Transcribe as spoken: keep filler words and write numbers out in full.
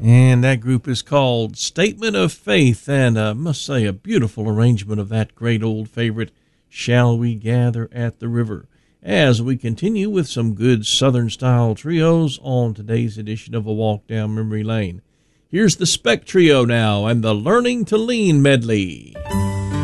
And that group is called Statement of Faith, and I uh, must say a beautiful arrangement of that great old favorite, Shall We Gather at the River, as we continue with some good Southern-style trios on today's edition of A Walk Down Memory Lane. Here's the Spec Trio now and the Learning to Lean medley.